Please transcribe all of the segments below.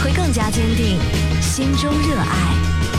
会更加坚定心中热爱。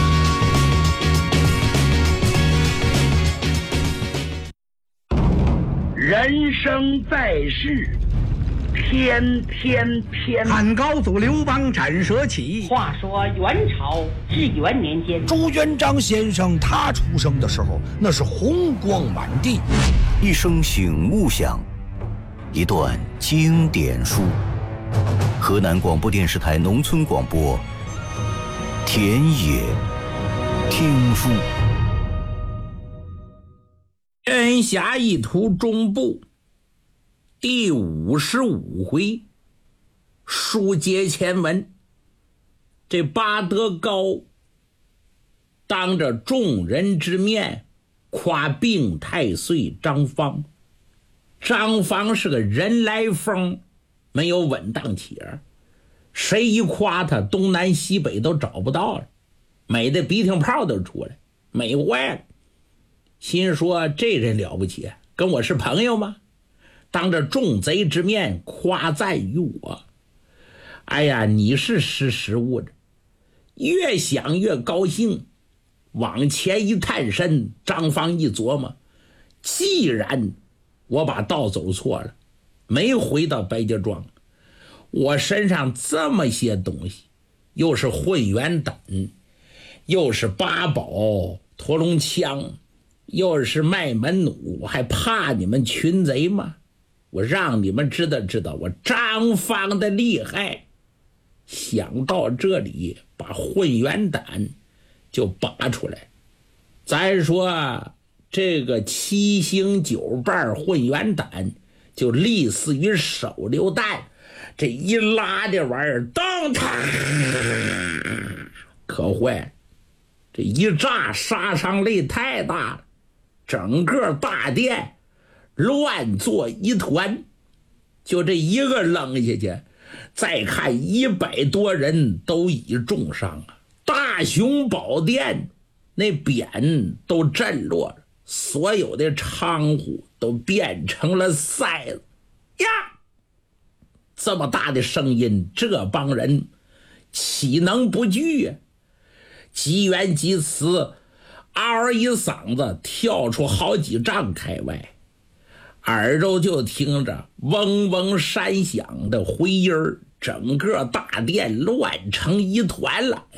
人生在世，天天偏。 汉高祖刘邦斩蛇起。 话说元朝至元年间， 朱元璋先生他出生的时候，那是红光满地。 一声醒悟响，一段经典书。河南广播电视台农村广播，田野听书。 天下一图中部第55回，书接前文。这巴德高当着众人之面夸病太岁张方。张方是个人来疯，没有稳当起儿，谁一夸他，东南西北都找不到了，美的鼻涕泡都出来，美坏了。心说这人了不起，跟我是朋友吗？当着众贼之面夸赞于我。哎呀，你是识时务的。越想越高兴，往前一探身，张方一琢磨，既然我把道走错了，没回到白家庄，我身上这么些东西，又是混元胆，又是八宝驼龙枪，又是卖门弩，我还怕你们群贼吗？我让你们知道我张方的厉害。想到这里，把混元胆就拔出来。再说这个七星九瓣混元胆就类似于手榴弹，这一拉这玩意儿当它可坏了，这一炸杀伤力太大了，整个大殿乱作一团。就这一个扔下去，再看100多人都已重伤啊！大雄宝殿那匾都震落了，所有的窗户都变成了塞子呀！这么大的声音，这帮人岂能不惧啊？吉元吉慈嗷一嗓子跳出好几丈开外，耳朵就听着嗡嗡山响的回音儿，整个大殿乱成一团了。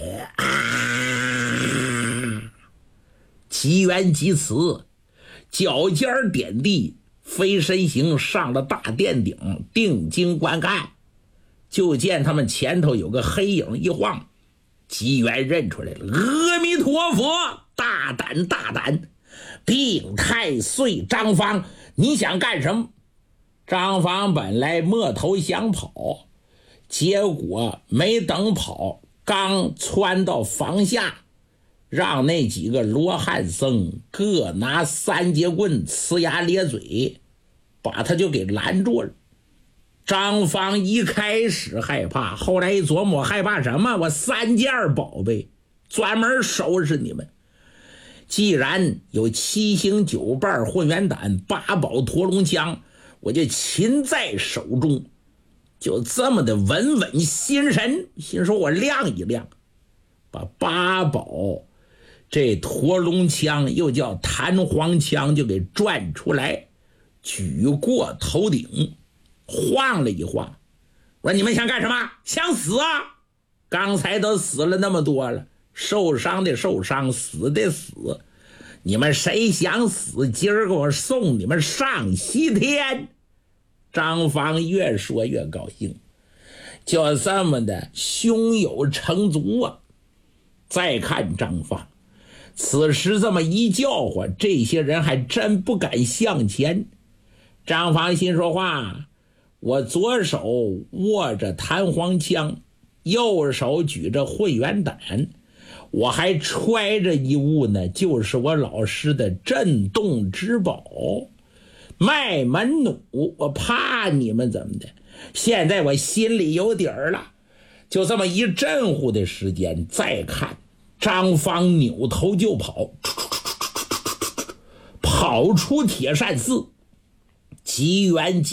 吉元吉慈脚尖点地，飞身形上了大殿顶，定睛观看，就见他们前头有个黑影一晃，吉元认出来了，阿弥陀佛，大胆大胆，病太岁张方，你想干什么？张方本来摸头想跑，结果没等跑，刚窜到房下，让那几个罗汉僧各拿3节棍呲牙咧嘴，把他就给拦住了。张方一开始害怕，后来一琢磨，害怕什么？我3件宝贝专门收拾你们。既然有7星9瓣混元胆8宝驼龙枪，我就擒在手中。就这么的稳稳心神，心说我亮一亮，把8宝这驼龙枪又叫弹簧枪就给转出来，举过头顶，晃了一晃。我说你们想干什么？想死啊？刚才都死了那么多了，受伤的受伤，死的死，你们谁想死，今儿给我送你们上西天。张方越说越高兴，就这么的胸有成竹啊。再看张方此时这么一叫唤，这些人还真不敢向前。张方心说话，我左手握着弹簧枪，右手举着混元胆，我还揣着一物呢，就是我老师的镇洞之宝卖门弩，我怕你们怎么的？现在我心里有底儿了。就这么一阵乎的时间，再看张方扭头就跑，跑出铁扇寺，吉元